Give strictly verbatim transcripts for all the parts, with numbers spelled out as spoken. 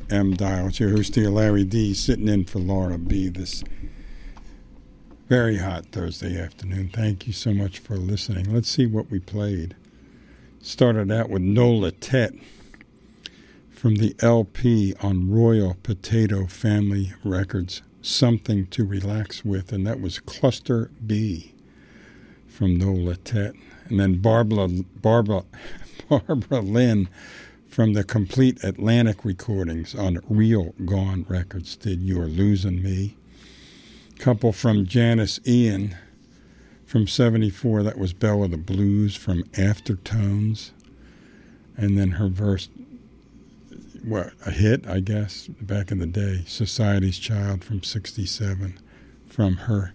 M dial. It's your host here, Larry D, sitting in for Laura B this very hot Thursday afternoon. Thank you so much for listening. Let's see what we played. Started out with Nola Tet from the L P on Royal Potato Family Records, Something to Relax With, and that was Cluster B from Nola Tet. And then Barbara, Barbara, Barbara Lynn from the Complete Atlantic recordings on Real Gone Records did You're Losing Me. Couple from Janice Ian from seventy-four, that was Bella the Blues from Aftertones. And then her verse, what, a hit, I guess, back in the day, Society's Child from sixty-seven, from her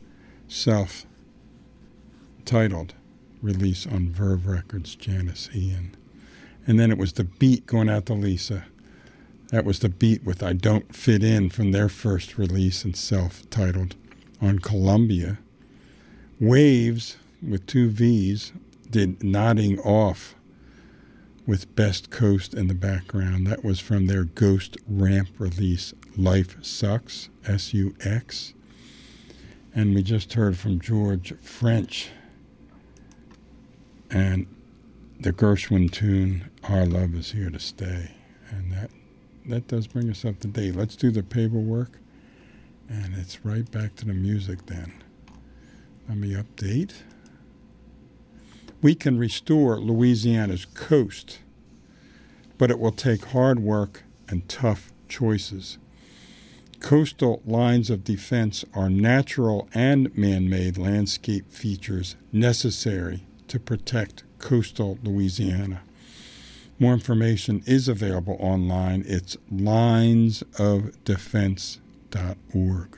self-titled release on Verve Records, Janice Ian. And then it was the beat going out to Lisa. That was the beat with I Don't Fit In from their first release and self-titled on Columbia. Waves with two V's did Nodding Off with Best Coast in the background. That was from their Ghost Ramp release, Life Sucks, S U X. And we just heard from George French and the Gershwin tune, Our Love Is Here to Stay. And that that does bring us up to date. Let's do the paperwork. And it's right back to the music then. Let me update. We can restore Louisiana's coast, but it will take hard work and tough choices. Coastal lines of defense are natural and man-made landscape features necessary to protect coastal Louisiana. More information is available online. It's lines of defense dot org.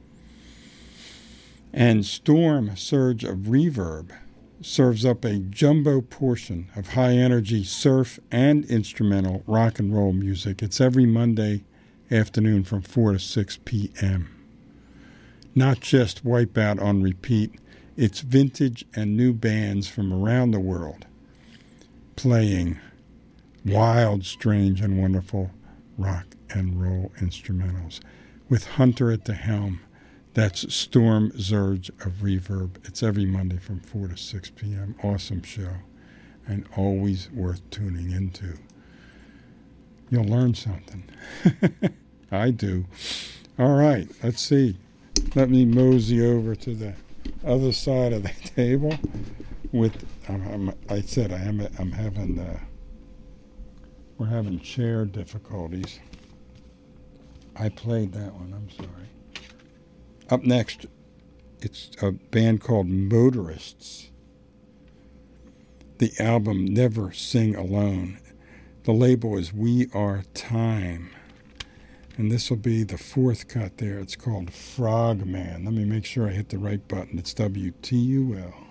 And Storm Surge of Reverb serves up a jumbo portion of high-energy surf and instrumental rock and roll music. It's every Monday afternoon from four to six p.m. Not just Wipeout on repeat, it's vintage and new bands from around the world playing wild, strange, and wonderful rock and roll instrumentals. With Hunter at the helm, that's Storm Surge of Reverb. It's every Monday from four to six p.m. Awesome show, and always worth tuning into. You'll learn something. I do. All right, let's see. Let me mosey over to the other side of the table. With I'm, I'm, I said I am. I'm having. Uh, we're having chair difficulties. I played that one. I'm sorry. Up next, it's a band called Motorists. The album Never Sing Alone. The label is We Are Time. And this will be the fourth cut there. It's called Frogman. Let me make sure I hit the right button. It's W T U L.